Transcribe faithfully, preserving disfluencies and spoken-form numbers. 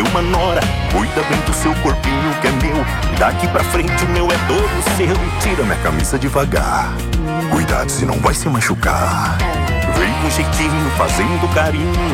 ter uma nora. Cuida bem do seu corpinho que é meu. Daqui pra frente o meu é todo seu. Tira minha camisa devagar. Cuidado, se não vai se machucar. Vem com jeitinho, fazendo carinho.